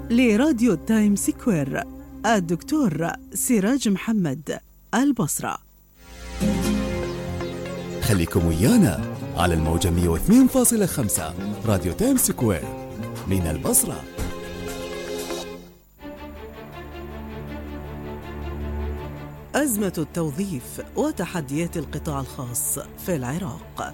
لراديو تايم سكوير الدكتور سراج محمد، البصرة. خليكم ويانا على الموجة 102.5 راديو تايم سكوير من البصرة. أزمة التوظيف وتحديات القطاع الخاص في العراق.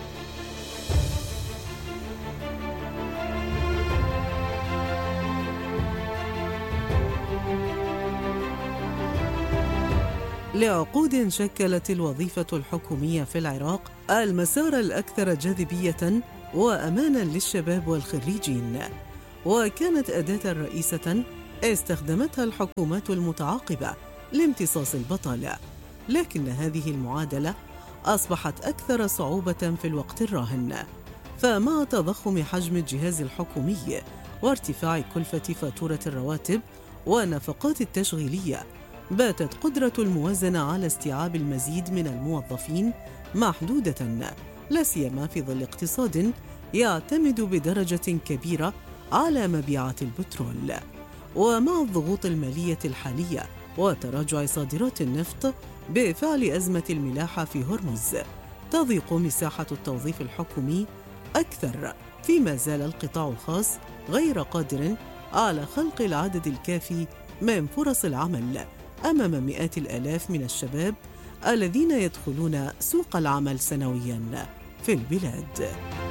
لعقود شكلت الوظيفة الحكومية في العراق المسار الأكثر جاذبية وأماناً للشباب والخريجين، وكانت أداة رئيسة استخدمتها الحكومات المتعاقبة لامتصاص البطالة. لكن هذه المعادلة أصبحت أكثر صعوبة في الوقت الراهن، فمع تضخم حجم الجهاز الحكومي وارتفاع كلفة فاتورة الرواتب والنفقات التشغيلية، باتت قدرة الموازنة على استيعاب المزيد من الموظفين محدودة، لا سيما في ظل اقتصاد يعتمد بدرجة كبيرة على مبيعات البترول. ومع الضغوط المالية الحالية وتراجع صادرات النفط بفعل أزمة الملاحة في هرمز، تضيق مساحة التوظيف الحكومي أكثر، فيما زال القطاع الخاص غير قادر على خلق العدد الكافي من فرص العمل أمام مئات الآلاف من الشباب الذين يدخلون سوق العمل سنوياً في البلاد.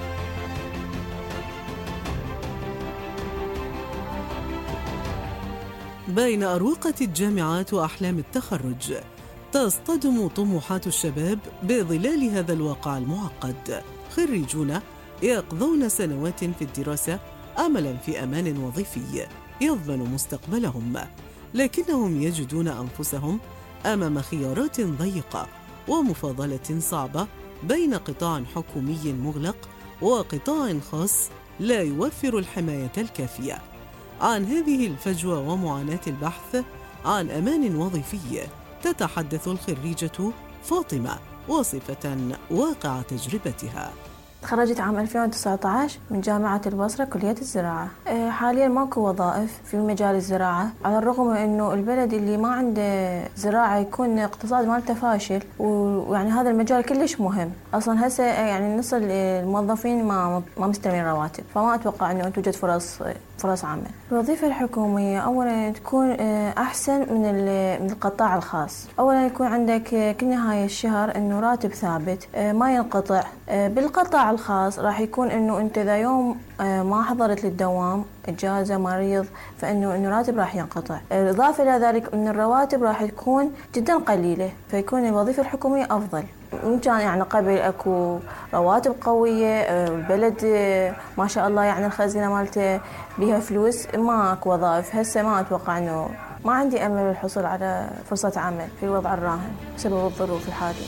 بين أروقة الجامعات وأحلام التخرج، تصطدم طموحات الشباب بظلال هذا الواقع المعقد. خريجون يقضون سنوات في الدراسة أملاً في أمان وظيفي يضمن مستقبلهم، لكنهم يجدون أنفسهم أمام خيارات ضيقة ومفاضلة صعبة بين قطاع حكومي مغلق وقطاع خاص لا يوفر الحماية الكافية. عن هذه الفجوة ومعاناة البحث عن أمان وظيفي تتحدث الخريجة فاطمة واصفة واقع تجربتها. تخرجت عام 2019 من جامعة البصرة كلية الزراعة. حاليا ماكو وظائف في مجال الزراعة، على الرغم من انه البلد اللي ما عنده زراعة يكون اقتصاد مالته فاشل، ويعني هذا المجال كلش مهم. اصلا هسه يعني نص الموظفين ما مستلمين رواتب، فما اتوقع انه توجد فرص عمل. الوظيفة الحكومية اولا تكون احسن من القطاع الخاص. اولا يكون عندك كل نهاية الشهر انه راتب ثابت ما ينقطع. بالقطاع الخاص راح يكون انه انت اذا يوم ما حضرت للدوام، اجازه، مريض، فانه راتب راح ينقطع. اضافه الى ذلك ان الرواتب راح تكون جدا قليله، فيكون الوظيفه الحكوميه افضل. ان كان يعني قبل اكو رواتب قويه، البلد ما شاء الله يعني الخزينه مالته بها فلوس، ما اكو وظائف. هسه ما اتوقع انه ما عندي امل بالحصول على فرصه عمل في الوضع الراهن بسبب الظروف الحاليه.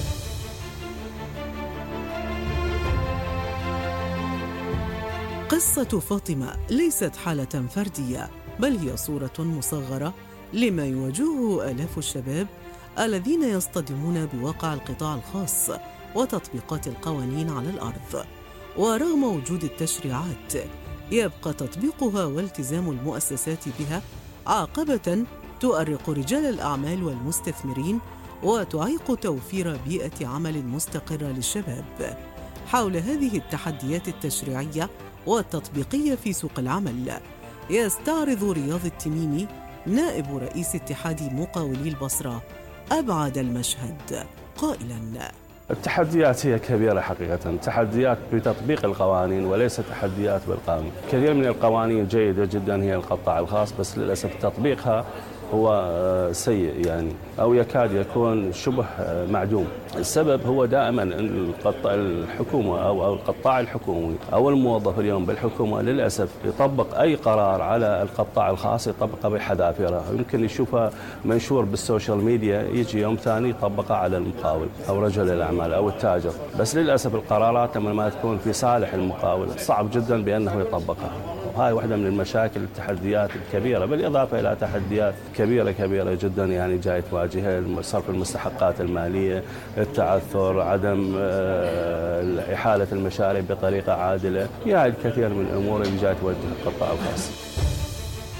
قصة فاطمة ليست حالة فردية، بل هي صورة مصغرة لما يواجهه آلاف الشباب الذين يصطدمون بواقع القطاع الخاص وتطبيقات القوانين على الأرض. ورغم وجود التشريعات، يبقى تطبيقها والتزام المؤسسات بها عقبة تؤرق رجال الأعمال والمستثمرين وتعيق توفير بيئة عمل مستقرة للشباب. حول هذه التحديات التشريعية والتطبيقية في سوق العمل، يستعرض رياض التميمي نائب رئيس اتحاد مقاولي البصرة أبعد المشهد قائلاً: التحديات هي كبيرة حقيقة، تحديات بتطبيق القوانين وليس تحديات بالقانون. كثير من القوانين جيدة جدا هي القطاع الخاص، بس للأسف تطبيقها هو سيء يعني، أو يكاد يكون شبه معدوم. السبب هو دائما أن الحكومة أو القطاع الحكومي أو الموظف اليوم بالحكومة للأسف يطبق أي قرار على القطاع الخاص يطبقه بحذافيره. يمكن يشوفه منشور بالسوشيال ميديا، يجي يوم ثاني يطبقه على المقاول أو رجل الأعمال أو التاجر. بس للأسف القرارات لما تكون في صالح المقاول صعب جدا بأنه يطبقها. وهاي واحدة من المشاكل التحديات الكبيرة، بالإضافة إلى تحديات كبيرة جدا يعني جاي تواجهها صرف المستحقات المالية، التعثر، عدم إحالة المشاريع بطريقة عادلة. يعني الكثير من الأمور اللي جاي توجه القطاع الخاص.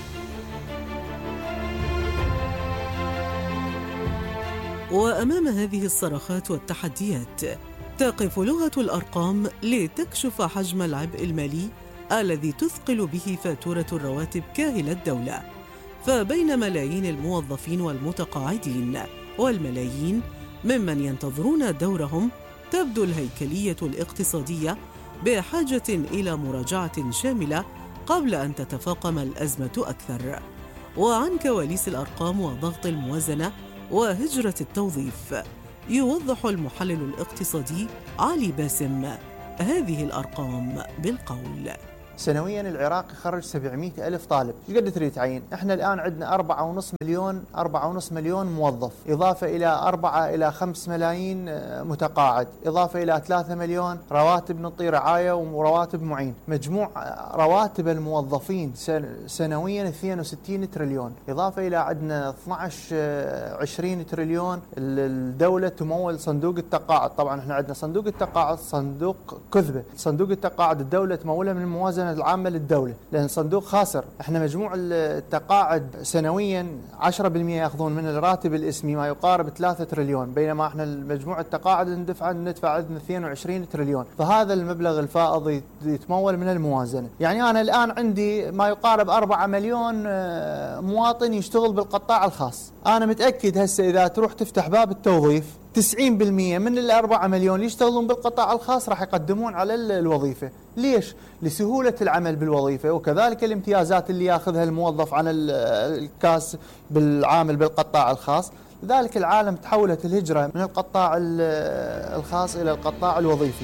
وأمام هذه الصراخات والتحديات تقف لغة الأرقام لتكشف حجم العبء المالي الذي تثقل به فاتورة الرواتب كاهل الدولة. فبين ملايين الموظفين والمتقاعدين والملايين ممن ينتظرون دورهم، تبدو الهيكلية الاقتصادية بحاجة إلى مراجعة شاملة قبل أن تتفاقم الأزمة أكثر. وعن كواليس الأرقام وضغط الموازنة وهجرة التوظيف، يوضح المحلل الاقتصادي علي باسم هذه الأرقام بالقول: سنويا العراق يخرج 700 ألف طالب. ايش قد تريد تعين؟ احنا الآن عندنا 4.5 مليون موظف، إضافة إلى 4 إلى 5 ملايين متقاعد، إضافة إلى 3 مليون رواتب نطي رعاية ورواتب معين. مجموع رواتب الموظفين سنويا 62 تريليون، إضافة إلى عندنا 20 تريليون الدولة تمول صندوق التقاعد. طبعا احنا عندنا صندوق التقاعد صندوق كذبة. صندوق التقاعد الدولة تموله من الموازنة العامة للدولة، لأن صندوق خاسر. احنا مجموع التقاعد سنويا 10% يأخذون من الراتب الاسمي، ما يقارب 3 تريليون، بينما احنا مجموع التقاعد ندفع عندنا 22 تريليون. فهذا المبلغ الفائض يتمول من الموازنة. يعني أنا الآن عندي ما يقارب 4 مليون مواطن يشتغل بالقطاع الخاص. أنا متأكد هسه إذا تروح تفتح باب التوظيف 90% من ال4 مليون اللي يشتغلون بالقطاع الخاص راح يقدمون على الوظيفة. ليش؟ لسهولة العمل بالوظيفة، وكذلك الامتيازات اللي ياخذها الموظف عن الكاس بالعامل بالقطاع الخاص. لذلك العالم تحولت الهجرة من القطاع الخاص إلى القطاع الوظيفي.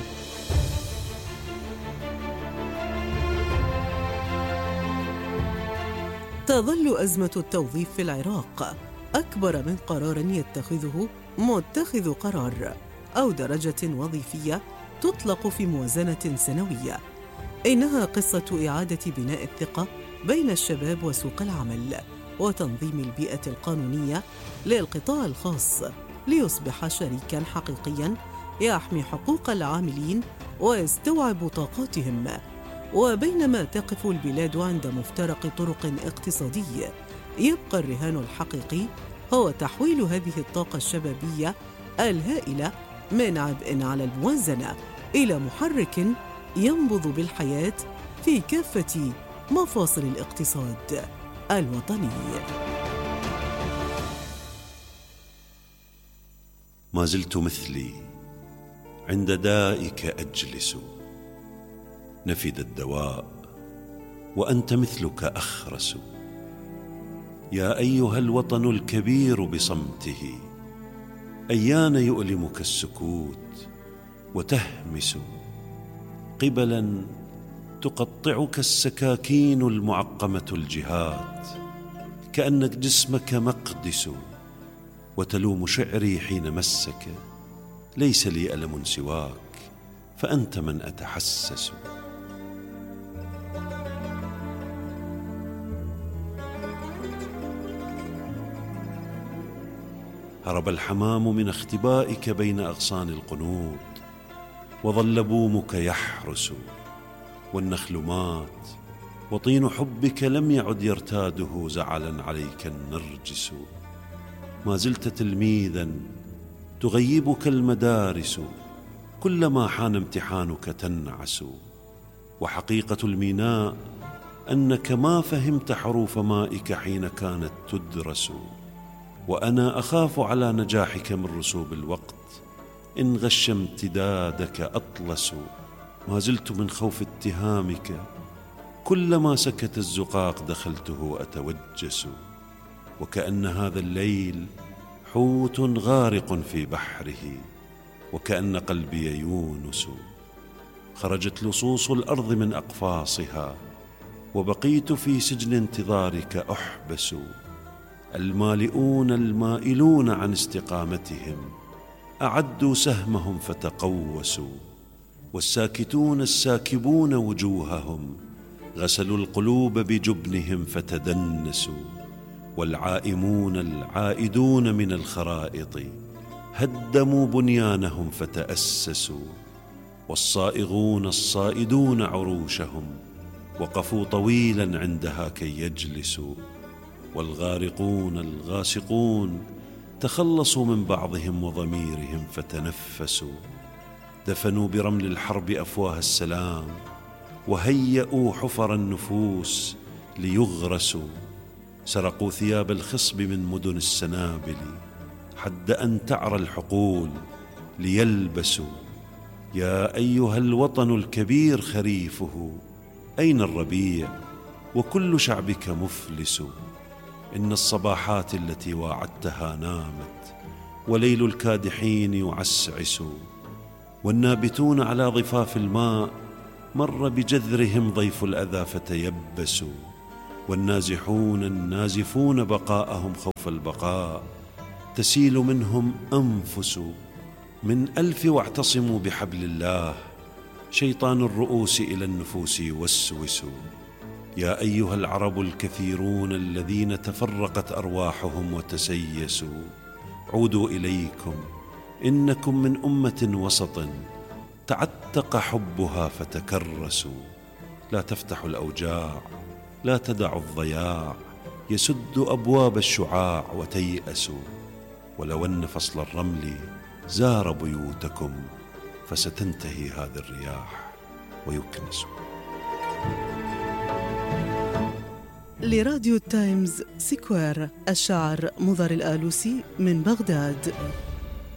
تظل أزمة التوظيف في العراق أكبر من قرار يتخذه متخذ قرار أو درجة وظيفية تطلق في موازنة سنوية. إنها قصة إعادة بناء الثقة بين الشباب وسوق العمل، وتنظيم البيئة القانونية للقطاع الخاص ليصبح شريكاً حقيقياً يحمي حقوق العاملين ويستوعب طاقاتهم. وبينما تقف البلاد عند مفترق طرق اقتصادي، يبقى الرهان الحقيقي هو تحويل هذه الطاقة الشبابية الهائلة من عبء على الموازنة إلى محرك ينبض بالحياة في كافة مفاصل الاقتصاد الوطني. ما زلت مثلي عند دائك أجلس، نفد الدواء وأنت مثلك أخرس. يا أيها الوطن الكبير بصمته، أيان يؤلمك السكوت وتهمس قبلا تقطعك السكاكين المعقمة الجهات، كأن جسمك مقدس وتلوم شعري حين مسك. ليس لي ألم سواك فأنت من أتحسس. هرب الحمام من اختبائك بين أغصان القنوط، وظل بومك يحرس، والنخل مات، وطين حبك لم يعد يرتاده زعلا عليك النرجس. ما زلت تلميذا تغيبك المدارس، كلما حان امتحانك تنعس. وحقيقة الميناء أنك ما فهمت حروف مائك حين كانت تدرس. وأنا أخاف على نجاحك من رسوب الوقت، إن غش امتدادك أطلس. ما زلت من خوف اتهامك، كلما سكت الزقاق دخلته أتوجس. وكأن هذا الليل حوت غارق في بحره، وكأن قلبي يونس. خرجت لصوص الأرض من أقفاصها، وبقيت في سجن انتظارك أحبس. المالئون المائلون عن استقامتهم أعدوا سهمهم فتقوسوا، والساكتون الساكبون وجوههم غسلوا القلوب بجبنهم فتدنسوا. والعائمون العائدون من الخرائط هدموا بنيانهم فتأسسوا. والصائغون الصائدون عروشهم وقفوا طويلا عندها كي يجلسوا. والغارقون الغاسقون تخلصوا من بعضهم وضميرهم فتنفسوا، دفنوا برمل الحرب أفواه السلام، وهيئوا حفر النفوس ليغرسوا، سرقوا ثياب الخصب من مدن السنابل حد أن تعرى الحقول ليلبسوا. يا أيها الوطن الكبير خريفه، أين الربيع وكل شعبك مفلس؟ إن الصباحات التي واعدتها نامت، وليل الكادحين يعسعس، والنابتون على ضفاف الماء مر بجذرهم ضيف الأذى فتيبسوا، والنازحون النازفون بقاءهم خوف البقاء تسيل منهم أنفس. من ألف واعتصموا بحبل الله، شيطان الرؤوس إلى النفوس يوسوس. يا أيها العرب الكثيرون الذين تفرقت أرواحهم وتسيسوا، عودوا إليكم، إنكم من أمة وسط تعتق حبها فتكرسوا. لا تفتحوا الأوجاع، لا تدعوا الضياع يسد أبواب الشعاع وتيأسوا. ولو أن فصل الرمل زار بيوتكم، فستنتهي هذه الرياح ويكنس. لراديو تايمز سكوير، الشاعر مضر الآلوسي من بغداد.